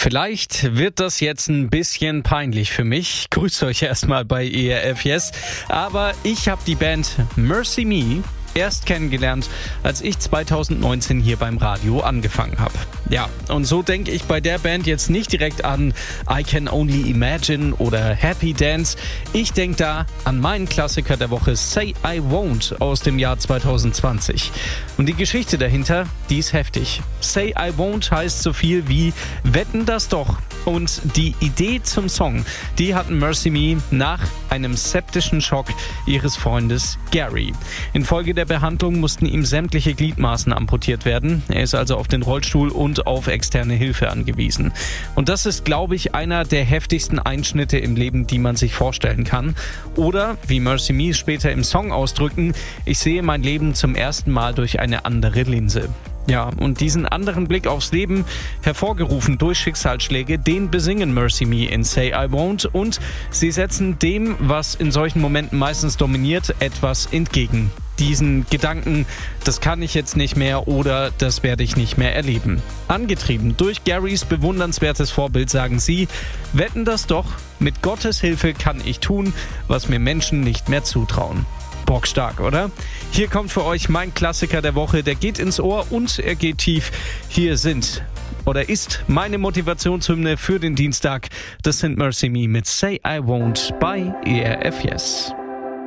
Vielleicht wird das jetzt ein bisschen peinlich für mich. Grüßt euch erstmal bei ERF Yes. Aber ich habe die Band Mercy Me erst kennengelernt, als ich 2019 hier beim Radio angefangen habe. Ja, und so denke ich bei der Band jetzt nicht direkt an I Can Only Imagine oder Happy Dance. Ich denke da an meinen Klassiker der Woche Say I Won't aus dem Jahr 2020. Und die Geschichte dahinter, die ist heftig. Say I Won't heißt so viel wie Wetten das doch. Und die Idee zum Song, die hatten Mercy Me nach einem septischen Schock ihres Freundes Gary. Infolge der Behandlung mussten ihm sämtliche Gliedmaßen amputiert werden. Er ist also auf den Rollstuhl und auf externe Hilfe angewiesen. Und das ist, glaube ich, einer der heftigsten Einschnitte im Leben, die man sich vorstellen kann. Oder, wie Mercy Me später im Song ausdrücken, ich sehe mein Leben zum ersten Mal durch eine andere Linse. Ja, und diesen anderen Blick aufs Leben, hervorgerufen durch Schicksalsschläge, den besingen Mercy Me in Say I Won't und sie setzen dem, was in solchen Momenten meistens dominiert, etwas entgegen. Diesen Gedanken, das kann ich jetzt nicht mehr oder das werde ich nicht mehr erleben. Angetrieben durch Garys bewundernswertes Vorbild sagen sie, wetten das doch, mit Gottes Hilfe kann ich tun, was mir Menschen nicht mehr zutrauen. Bockstark, oder? Hier kommt für euch mein Klassiker der Woche, der geht ins Ohr und er geht tief. Hier ist meine Motivationshymne für den Dienstag. Das sind Mercy Me mit Say I Won't bei ERF Yes.